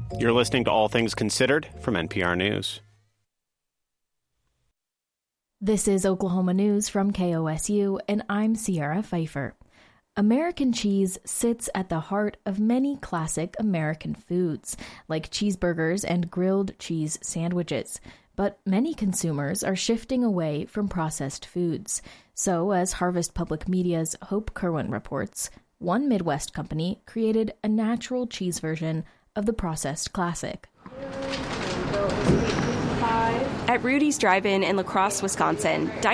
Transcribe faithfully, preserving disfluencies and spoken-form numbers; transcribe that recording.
You're listening to All Things Considered from N P R News. This is Oklahoma News from K O S U, and I'm Sierra Pfeiffer. American cheese sits at the heart of many classic American foods, like cheeseburgers and grilled cheese sandwiches. But many consumers are shifting away from processed foods. So, as Harvest Public Media's Hope Kerwin reports, one Midwest company created a natural cheese version of the processed classic. At Rudy's Drive-In in La Crosse, Wisconsin,